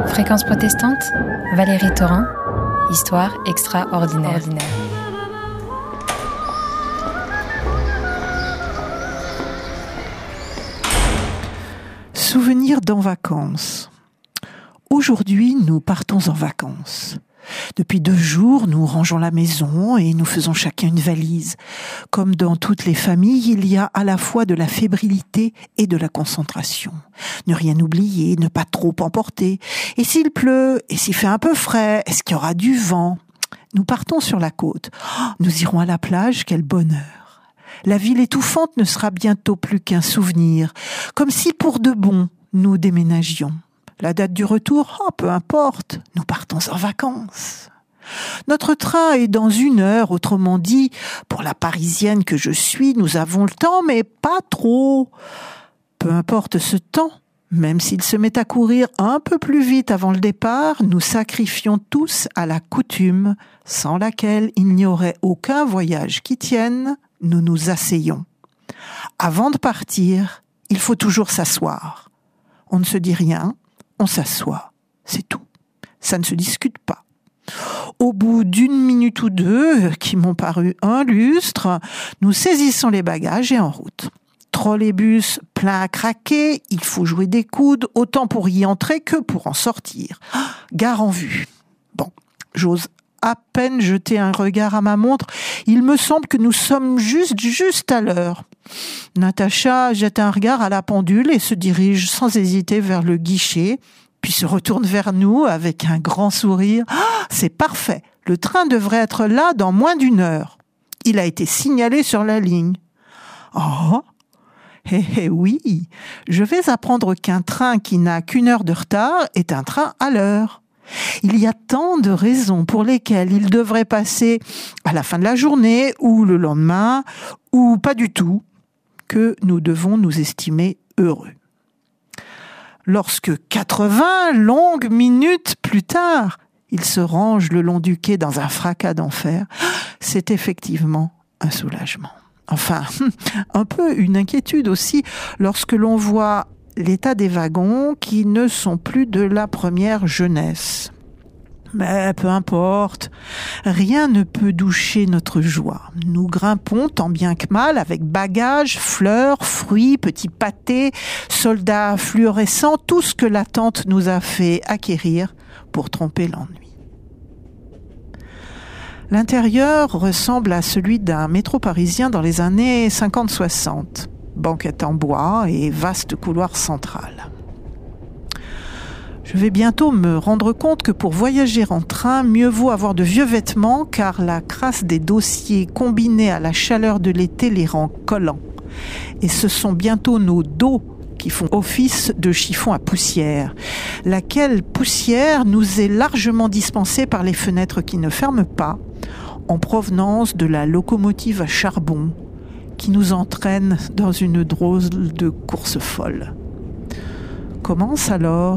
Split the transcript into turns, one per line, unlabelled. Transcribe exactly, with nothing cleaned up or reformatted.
Fréquence protestante, Valérie Torrent, histoire extraordinaire. Ordinaire.
Souvenirs d'en vacances. Aujourd'hui, nous partons en vacances. Depuis deux jours, nous rangeons la maison et nous faisons chacun une valise. Comme dans toutes les familles, il y a à la fois de la fébrilité et de la concentration. Ne rien oublier, ne pas trop emporter. Et s'il pleut, et s'il fait un peu frais, est-ce qu'il y aura du vent ? Nous partons sur la côte. Oh, nous irons à la plage, quel bonheur ! La ville étouffante ne sera bientôt plus qu'un souvenir, comme si pour de bon, nous déménagions. La date du retour, oh, peu importe, nous partons en vacances. Notre train est dans une heure, autrement dit, pour la Parisienne que je suis, nous avons le temps, mais pas trop. Peu importe ce temps, même s'il se met à courir un peu plus vite avant le départ, nous sacrifions tous à la coutume, sans laquelle il n'y aurait aucun voyage qui tienne, nous nous asseyons. Avant de partir, il faut toujours s'asseoir. On ne se dit rien, on s'assoit, c'est tout. Ça ne se discute pas. Au bout d'une minute ou deux, qui m'ont paru un lustre, nous saisissons les bagages et en route. Trolleybus plein à craquer, il faut jouer des coudes, autant pour y entrer que pour en sortir. Gare en vue. Bon, j'ose à peine jeter un regard à ma montre. Il me semble que nous sommes juste, juste à l'heure. Natacha jette un regard à la pendule et se dirige sans hésiter vers le guichet, puis se retourne vers nous avec un grand sourire. Ah, c'est parfait, le train devrait être là dans moins d'une heure. Il a été signalé sur la ligne. Oh, eh, eh oui, je vais apprendre qu'un train qui n'a qu'une heure de retard est un train à l'heure. Il y a tant de raisons pour lesquelles il devrait passer à la fin de la journée ou le lendemain ou pas du tout que nous devons nous estimer heureux. Lorsque quatre-vingts longues minutes plus tard, il se range le long du quai dans un fracas d'enfer, c'est effectivement un soulagement. Enfin, un peu une inquiétude aussi lorsque l'on voit l'état des wagons qui ne sont plus de la première jeunesse. Mais peu importe, rien ne peut doucher notre joie. Nous grimpons tant bien que mal avec bagages, fleurs, fruits, petits pâtés, soldats fluorescents, tout ce que l'attente nous a fait acquérir pour tromper l'ennui. L'intérieur ressemble à celui d'un métro parisien dans les années cinquante soixante. Banquette en bois et vaste couloir central. Je vais bientôt me rendre compte que pour voyager en train, mieux vaut avoir de vieux vêtements car la crasse des dossiers combinée à la chaleur de l'été les rend collants. Et ce sont bientôt nos dos qui font office de chiffon à poussière, laquelle poussière nous est largement dispensée par les fenêtres qui ne ferment pas, en provenance de la locomotive à charbon, qui nous entraîne dans une drôle de course folle. Commence alors